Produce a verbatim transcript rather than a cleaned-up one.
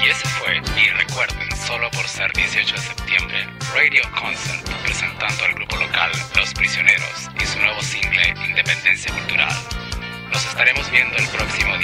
ese fue, y recuerden, solo por ser dieciocho de septiembre, Radio Concert, presentando al grupo local Los Prisioneros y su nuevo single Independencia Cultural. Nos estaremos viendo el próximo día.